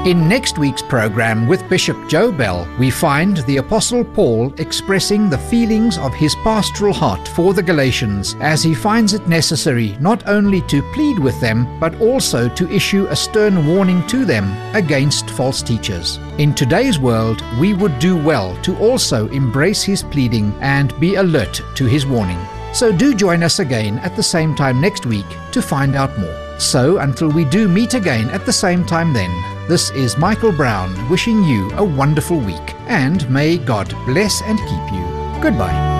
In next week's program with Bishop Joe Bell, we find the Apostle Paul expressing the feelings of his pastoral heart for the Galatians as he finds it necessary not only to plead with them, but also to issue a stern warning to them against false teachers. In today's world, we would do well to also embrace his pleading and be alert to his warning. So do join us again at the same time next week to find out more. So until we do meet again at the same time then, this is Michael Brown wishing you a wonderful week, and may God bless and keep you. Goodbye.